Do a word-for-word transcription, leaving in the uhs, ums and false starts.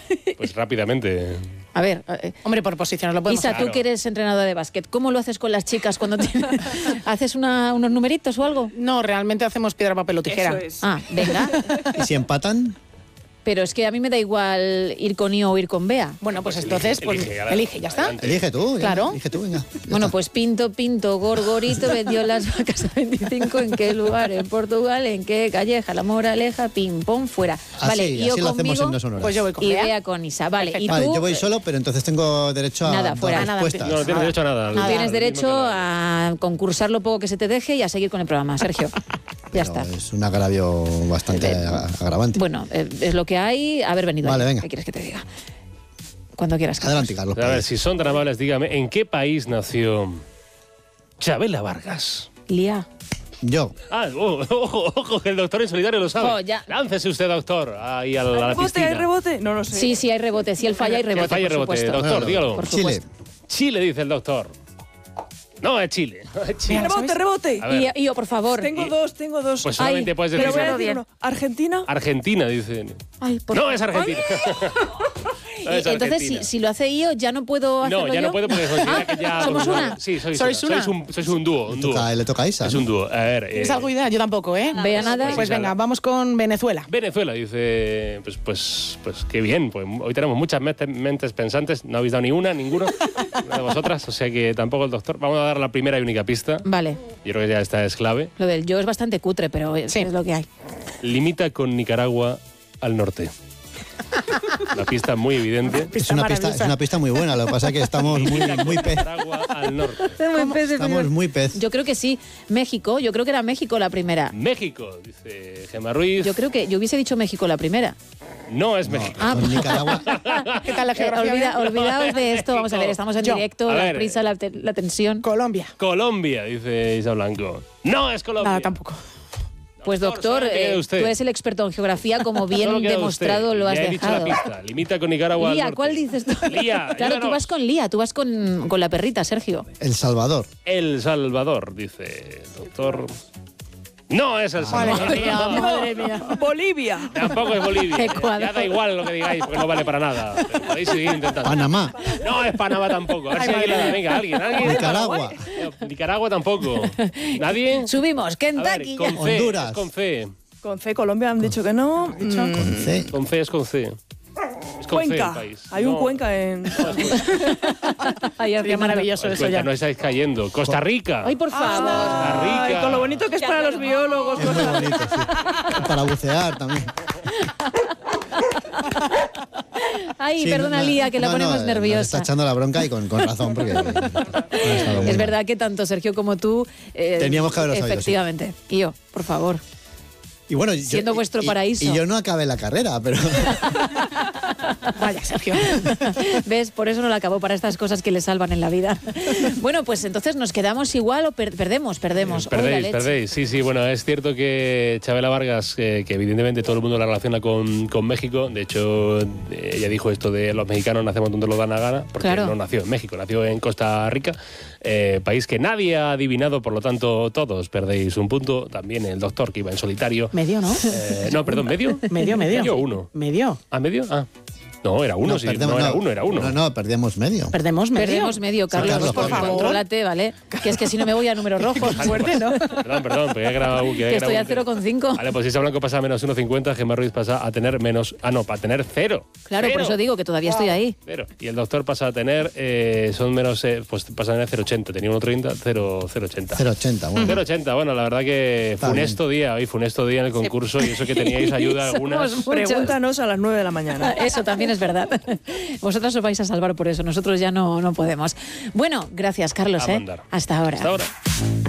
Pues rápidamente. A ver, eh, Hombre, por posiciones lo podemos Isa, Claro. tú que eres entrenadora de básquet, ¿cómo lo haces con las chicas cuando tienes... ¿Haces una, unos numeritos o algo? No, realmente hacemos piedra, papel o tijera. Eso es. Ah, venga. ¿Y si empatan? Pero es que a mí me da igual ir con I o ir con Bea. Bueno, pues, Pues entonces, elige, pues elige, ahora, elige, ya está. adelante. Elige tú. ya, Claro. Elige tú, venga. ya Bueno, está. pues Pinto, Pinto, Gorgorito vendió las vacas a veinticinco. ¿En qué lugar? En Portugal. ¿En qué calleja? La Moraleja, pim, pom, fuera. Así, Vale, así yo lo hacemos conmigo en dos sonoras. Pues yo voy con y Bea. Bea con Isa. Vale, y Vale, tú yo voy solo, pero entonces tengo derecho a Nada, dar fuera. Nada, respuestas. No, no tienes derecho a nada. no Al- tienes al derecho mismo que la- a concursar lo poco que se te deje y a seguir con el programa, Sergio. Ya Pero está. Es un agravio bastante Eh, ag- agravante. Bueno, eh, es lo que hay. Haber venido. Vale, aquí. venga. ¿Qué quieres que te diga? Cuando quieras. Carlos. Adelante, Carlos. A ver, si son tan amables, dígame, ¿en qué país nació Chabela Vargas? Lía. Yo. Ah, oh, ojo, ojo, que el doctor en solitario lo sabe. Oh, ya. Láncese usted, doctor, ahí a la, a ¿Hay la rebote? piscina. ¿Hay rebote? No lo sé. Sí, sí, hay rebote. Si él falla, hay Que rebote. falle por rebote, supuesto. doctor, Bueno, dígalo. Por Chile. supuesto. Chile, dice el doctor. No, es Chile. Es Chile. Rebote, rebote. A ver. Y, y yo, por favor. Tengo dos, tengo dos. Pues solamente Ay, puedes Pero decir voy a Díselo decir bien. uno. ¿Argentina? Argentina, dicen. Ay, por No, favor. es Argentina. No es Y entonces, si, Argentina. si lo hace yo, ya no puedo hacerlo No, ya yo? no puedo porque considera que ya... ¿Somos una? Sí, sois, ¿Sois una. una? Sois un, sois un dúo, un Le dúo. toca, le toca a Isa. Es ¿no? un dúo. A ver... ¿Tienes eh, algo de idea? Yo tampoco, ¿eh? Vea nada. Pues venga, vamos con Venezuela. Venezuela, dice, pues, pues, pues qué bien, pues hoy tenemos muchas mete- mentes pensantes, no habéis dado ni una, ninguno, una de vosotras, o sea que tampoco el doctor. Vamos a dar la primera y única pista, Vale. yo creo que ya esta es clave. Lo del yo es bastante cutre, pero es, Sí. es lo que hay. Limita con Nicaragua al norte. La pista muy evidente. Es una, pista, es una pista muy buena, lo que pasa es que estamos muy, muy pez. Nicaragua al norte. Estamos muy pez. Yo creo que sí. México, yo creo que era México la primera. México, dice Gemma Ruiz. Yo creo que yo hubiese dicho México la primera. No es México. Ah, Con Nicaragua. ¿Qué tal la Eh, geografía? olvida- olvidaos de esto. Vamos a ver, estamos en Yo. directo, A la ver, prisa, la, te- la tensión. Colombia. Colombia, dice Isa Blanco. No es Colombia. Nada, tampoco. Pues doctor, solamente queda eh, usted. tú eres el experto en geografía, como bien Solo queda demostrado usted. lo has Ya he dicho dejado. la pista. Limita con Nicaragua al Lía, norte. ¿cuál dices tú? Lía, Claro, tú ayúdanos. vas con Lía, tú vas con, con la perrita, Sergio. El Salvador. El Salvador, dice el doctor. No es El Salvador. Madre mía, madre mía. Bolivia. Tampoco es Bolivia. Ecuador. Ya da igual lo que digáis, porque no vale para nada. Pero podéis seguir intentando. Panamá. No es Panamá tampoco. A ver Ay, si alguien madre le da. mía. Venga, alguien, alguien. Nicaragua. No, Nicaragua tampoco. ¿Nadie? Subimos, A ver, Kentucky. con C. Honduras. Es con C. Con C, Colombia han dicho que no. Mm, Con C. Con C es con C. Es con C el Cuenca. país. Hay un No, Cuenca en. no es Cuenca. Ay, Sería Argentina. maravilloso No es eso Cuenca, ya. no estáis cayendo. Costa Rica. Ay, por favor. Costa Rica. Ay, con lo bonito que es para los biólogos. Es muy bonito, sí. Para bucear también. Ay, Sí, perdona, no, Lía, que la no, ponemos no, nos nerviosa. está echando la bronca y con, con razón, porque... ha estado muy Es mal. verdad que tanto Sergio como tú... eh, Teníamos que haberlo sabido, sí. Efectivamente. Y yo, por favor. Y bueno, yo- Siendo vuestro y- paraíso. Y yo no acabé la carrera, pero... Vaya, Sergio. ¿Ves? Por eso no la acabó, para estas cosas que le salvan en la vida. Bueno, pues entonces nos quedamos igual o per- perdemos, perdemos. Uy, la Perdéis, leche. perdéis. Sí, sí, bueno, es cierto que Chabela Vargas, eh, que evidentemente todo el mundo la relaciona con, con México, de hecho, eh, ella dijo esto de los mexicanos nacemos donde lo dan la gana, porque Claro. no nació en México, nació en Costa Rica, eh, país que nadie ha adivinado, por lo tanto, todos perdéis un punto. También el doctor, que iba en solitario. Medio, ¿no? Eh, no, perdón, ¿medio? Medio, medio. ¿Medio o uno? Medio. ¿Ah, medio? Ah. No, era uno, No, sí. perdemos- no, era no. uno, era uno. No, no, perdíamos medio. Perdemos medio. Perdemos medio, Carlos. Carlos, por por favor. favor. Contrólate, ¿vale? Que es que si no me voy a números rojos. Fuerte, ¿no? Perdón, perdón, porque he grabado... Que, he Que estoy grabado a un- cero coma cinco. Vale, pues Isa Blanco pasa a menos uno coma cincuenta, Gemma Ruiz pasa a tener menos... Ah, no, para tener cero. Claro, por Cero. eso digo que todavía estoy ahí. Cero. Y el doctor pasa a tener, eh, son menos, eh, pues pasa a tener cero coma ochenta. Tenía uno coma treinta, cero coma ochenta. cero coma ochenta, bueno. cero coma ochenta, bueno, la verdad que Está funesto día, hoy funesto día en el concurso y eso que teníais ayuda algunas. Somos muchos. Pregúntanos a las nueve de la mañana. Eso también es verdad. Vosotros os vais a salvar por eso, nosotros ya no, no podemos. Bueno, gracias, Carlos. A ¿eh? mandar. Hasta ahora. Hasta ahora.